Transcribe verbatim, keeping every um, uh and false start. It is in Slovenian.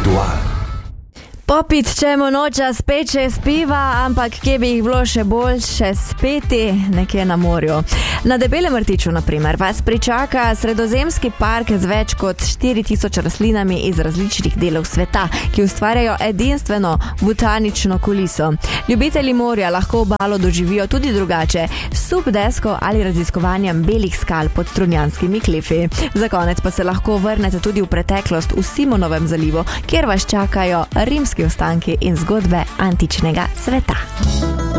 Aktual. Popit ćemo noča speče spiva, ampak kje bi jih bilo še boljše speti nekje na morju. Na Debelem rtiču, na primer, vas pričaka sredozemski park z več kot štiri tisoč rastlinami iz različnih delov sveta, ki ustvarjajo edinstveno botanično kuliso. Ljubitelji morja lahko obalo doživijo tudi drugače, s subdesko ali raziskovanjem belih skal pod Strunjanskimi klifi. Za konec pa se lahko vrnete tudi v preteklost v Simonovem zalivu, kjer vas čakajo rimski ostanki in zgodbe antičnega sveta.